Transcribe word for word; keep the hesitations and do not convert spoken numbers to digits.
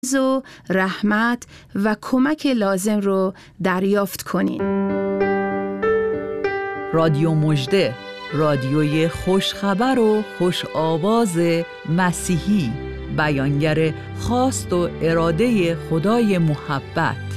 و رحمت و کمک لازم رو دریافت کنین. رادیو مژده، رادیوی خوشخبر و خوش آواز مسیحی، بیانگر خواست و اراده خدای محبت.